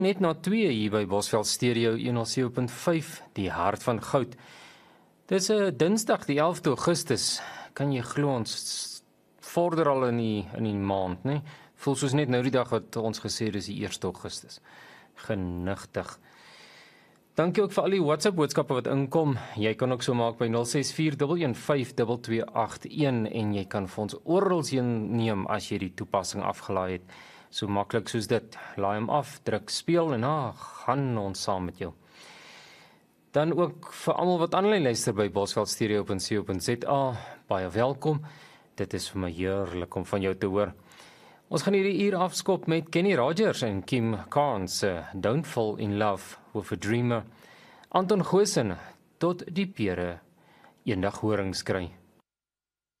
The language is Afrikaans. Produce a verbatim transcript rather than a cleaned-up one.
Net na twee hier by Bosveld Stereo honderd sewe punt vyf, die hart van goud. Dis 'n Dinsdag die elfde Augustus. Kan jy glo ons vorder al in die in die maand, né? Voel soos net nou die dag wat ons gesê het, dis die eerste Augustus. Genigtig. Dankie ook vir al die WhatsApp boodskappe wat inkom. Jy kan ook so maak by nul ses vier een een vyf twee twee agt een en jy kan vir ons oral heen neem as jy die toepassing afgelaai het. So maklik soos dit. Laai hom af, druk speel en ah, gaan ons saam met jou. Dan ook vir almal wat aanlyn luister by bosveld stereo punt co punt za, baie welkom. Dit is vir my heerlik om van jou te hoor. Ons gaan hierdie uur afskop met Kenny Rogers en Kim Carnes se Don't Fall in Love with a Dreamer. Anton Goosen, tot die pere eendag horings kry.